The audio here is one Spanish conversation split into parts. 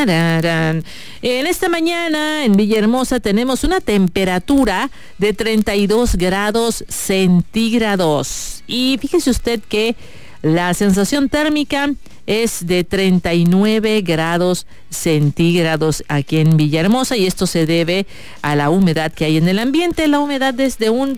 Tararán. En esta mañana en Villahermosa tenemos una temperatura de 32 grados centígrados. Y fíjese usted que la sensación térmica es de 39 grados centígrados aquí en Villahermosa, y esto se debe a la humedad que hay en el ambiente. La humedad es de un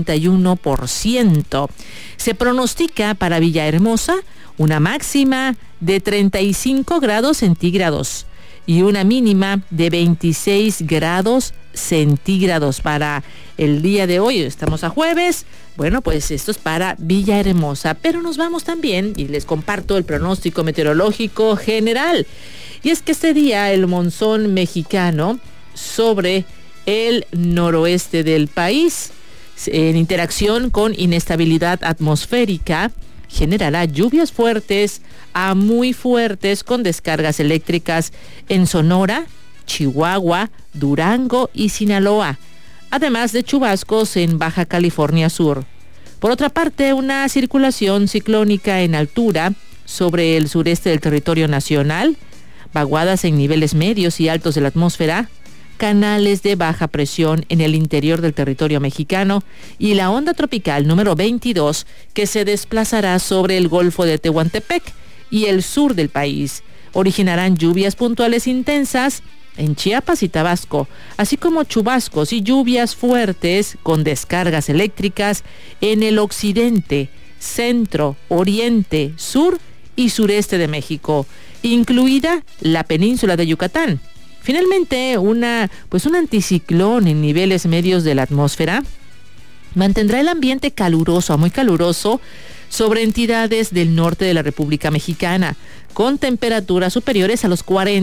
91%. Se pronostica para Villahermosa una máxima de 35 grados centígrados y una mínima de 26 grados centígrados para el día de hoy. Estamos a jueves. Bueno, pues esto es para Villahermosa, pero nos vamos también y les comparto el pronóstico meteorológico general. Y es que este día el monzón mexicano sobre el noroeste del país, en interacción con inestabilidad atmosférica, generará lluvias fuertes a muy fuertes con descargas eléctricas en Sonora, Chihuahua, Durango y Sinaloa, además de chubascos en Baja California Sur. Por otra parte, una circulación ciclónica en altura sobre el sureste del territorio nacional, vaguadas en niveles medios y altos de la atmósfera, canales de baja presión en el interior del territorio mexicano y la onda tropical número 22 que se desplazará sobre el Golfo de Tehuantepec y el sur del país, originarán lluvias puntuales intensas en Chiapas y Tabasco, así como chubascos y lluvias fuertes con descargas eléctricas en el occidente, centro, oriente, sur y sureste de México, incluida la península de Yucatán. Finalmente, un anticiclón en niveles medios de la atmósfera mantendrá el ambiente caluroso a muy caluroso sobre entidades del norte de la República Mexicana, con temperaturas superiores a los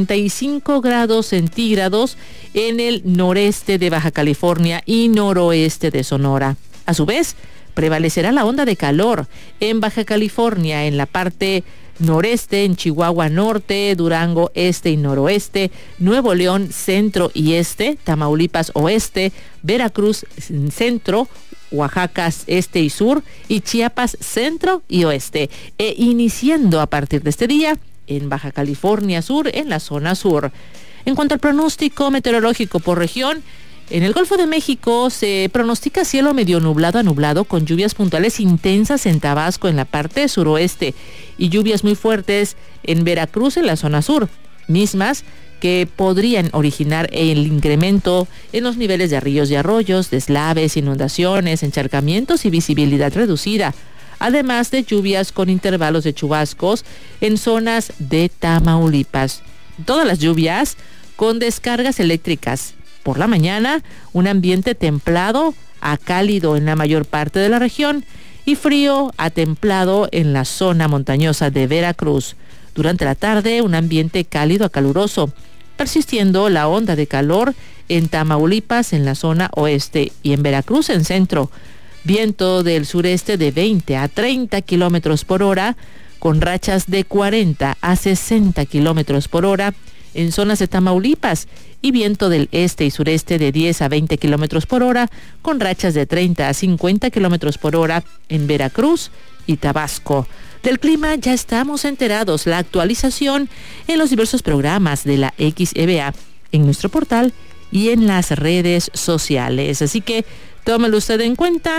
45 grados centígrados en el noreste de Baja California y noroeste de Sonora. A su vez, prevalecerá la onda de calor en Baja California, en la parte noreste, en Chihuahua norte, Durango este y noroeste, Nuevo León centro y este, Tamaulipas oeste, Veracruz centro, Oaxaca este y sur y Chiapas centro y oeste, iniciando a partir de este día en Baja California Sur, en la zona sur. En cuanto al pronóstico meteorológico por región, en el Golfo de México se pronostica cielo medio nublado a nublado con lluvias puntuales intensas en Tabasco en la parte suroeste y lluvias muy fuertes en Veracruz en la zona sur, mismas que podrían originar el incremento en los niveles de ríos y arroyos, deslaves, inundaciones, encharcamientos y visibilidad reducida, además de lluvias con intervalos de chubascos en zonas de Tamaulipas. Todas las lluvias con descargas eléctricas. Por la mañana, un ambiente templado a cálido en la mayor parte de la región y frío a templado en la zona montañosa de Veracruz. Durante la tarde, un ambiente cálido a caluroso, persistiendo la onda de calor en Tamaulipas en la zona oeste y en Veracruz en centro. Viento del sureste de 20 a 30 kilómetros por hora, con rachas de 40 a 60 kilómetros por hora en zonas de Tamaulipas, y viento del este y sureste de 10 a 20 kilómetros por hora, con rachas de 30 a 50 kilómetros por hora en Veracruz y Tabasco. Del clima ya estamos enterados, la actualización en los diversos programas de la XEBA, en nuestro portal y en las redes sociales. Así que tómelo usted en cuenta.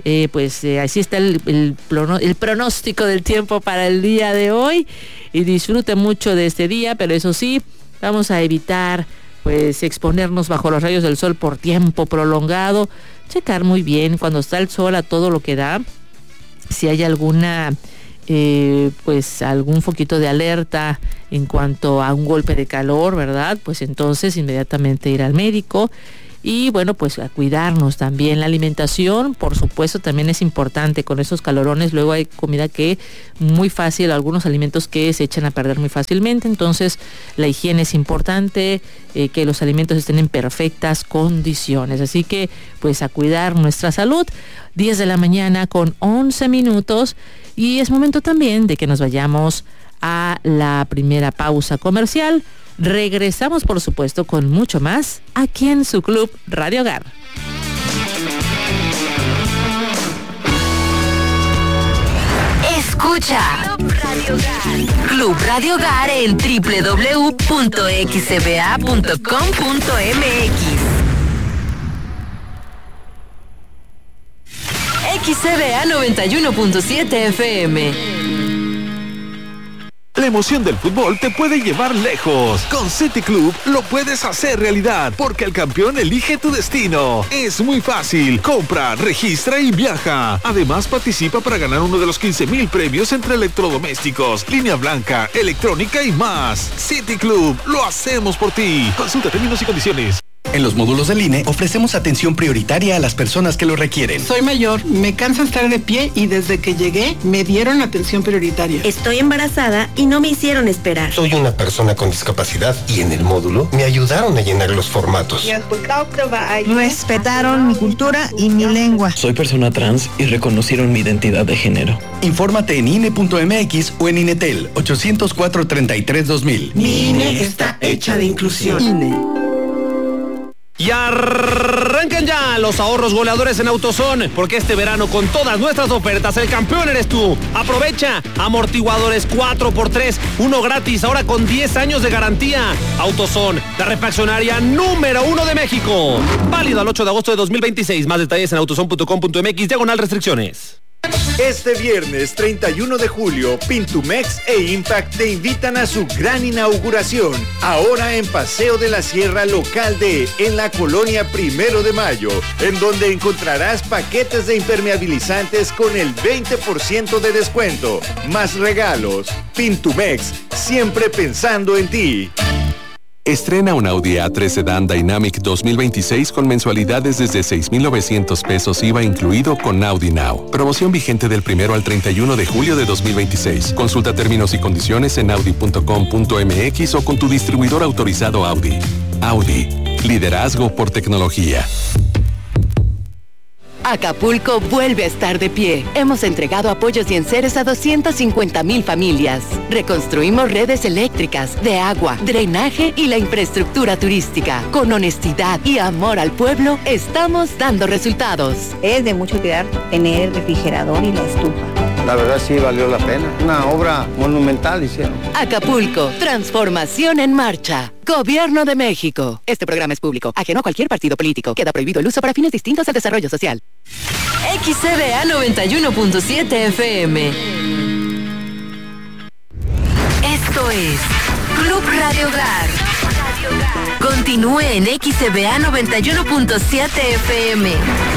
Así está el pronóstico del tiempo para el día de hoy, y disfrute mucho de este día, pero eso sí, vamos a evitar exponernos bajo los rayos del sol por tiempo prolongado, checar muy bien cuando está el sol a todo lo que da, si hay alguna algún foquito de alerta en cuanto a un golpe de calor, ¿verdad? Pues entonces inmediatamente ir al médico. Y a cuidarnos también. La alimentación, por supuesto, también es importante con esos calorones. Luego hay comida que muy fácil, algunos alimentos que se echan a perder muy fácilmente. Entonces, la higiene es importante, que los alimentos estén en perfectas condiciones. Así que, a cuidar nuestra salud. 10 de la mañana con 11 minutos. Y es momento también de que nos vayamos a la primera pausa comercial. Regresamos, por supuesto, con mucho más aquí en su Club Radio Hogar. Escucha Club Radio Hogar en www.xcba.com.mx. XCBA 91.7 FM. La emoción del fútbol te puede llevar lejos. Con City Club lo puedes hacer realidad, porque el campeón elige tu destino. Es muy fácil. Compra, registra y viaja. Además, participa para ganar uno de los 15,000 premios entre electrodomésticos, línea blanca, electrónica y más. City Club, lo hacemos por ti. Consulta términos y condiciones. En los módulos del INE ofrecemos atención prioritaria a las personas que lo requieren. Soy mayor, me cansa estar de pie y desde que llegué me dieron atención prioritaria. Estoy embarazada y no me hicieron esperar. Soy una persona con discapacidad y en el módulo me ayudaron a llenar los formatos. Respetaron mi cultura y mi lengua. Soy persona trans y reconocieron mi identidad de género. Infórmate en INE.mx o en INETEL 804-33-2000. Mi INE está hecha de inclusión. INE. Y arrancan ya los ahorros goleadores en AutoZone, porque este verano con todas nuestras ofertas el campeón eres tú. Aprovecha amortiguadores 4x3, uno gratis, ahora con 10 años de garantía. AutoZone, la refaccionaria número 1 de México. Válido al 8 de agosto de 2026. Más detalles en autozone.com.mx/restricciones. Este viernes 31 de julio, Pintumex e Impact te invitan a su gran inauguración, ahora en Paseo de la Sierra Local D, en la colonia 1 de Mayo, en donde encontrarás paquetes de impermeabilizantes con el 20% de descuento, más regalos. Pintumex, siempre pensando en ti. Estrena un Audi A3 Sedan Dynamic 2026 con mensualidades desde 6,900 pesos IVA incluido con Audi Now. Promoción vigente del 1 al 31 de julio de 2026. Consulta términos y condiciones en audi.com.mx o con tu distribuidor autorizado Audi. Audi, liderazgo por tecnología. Acapulco vuelve a estar de pie. Hemos entregado apoyos y enseres a 250,000 familias. Reconstruimos redes eléctricas, de agua, drenaje y la infraestructura turística. Con honestidad y amor al pueblo, estamos dando resultados. Es de mucho cuidar tener el refrigerador y la estufa. La verdad sí valió la pena. Una obra monumental hicieron. Acapulco, transformación en marcha. Gobierno de México. Este programa es público, ajeno a cualquier partido político. Queda prohibido el uso para fines distintos al desarrollo social. XCBA 91.7 FM. Esto es Club Radio Hogar. Continúe en XCBA 91.7 FM.